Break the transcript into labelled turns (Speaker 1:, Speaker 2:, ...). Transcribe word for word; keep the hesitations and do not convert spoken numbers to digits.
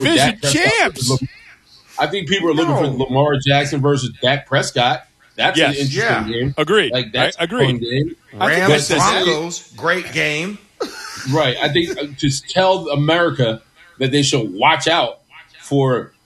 Speaker 1: Division champs.
Speaker 2: I think people are looking
Speaker 3: No.
Speaker 2: for Lamar Jackson versus Dak Prescott. That's
Speaker 1: Yes.
Speaker 2: an interesting
Speaker 3: Yeah.
Speaker 2: game.
Speaker 1: Agreed.
Speaker 2: Like that's
Speaker 1: I-
Speaker 2: a
Speaker 1: agreed.
Speaker 2: fun game.
Speaker 1: I
Speaker 3: Rams
Speaker 1: think that's-
Speaker 3: Broncos, great game.
Speaker 2: Right. I think uh, just tell America that they should watch out for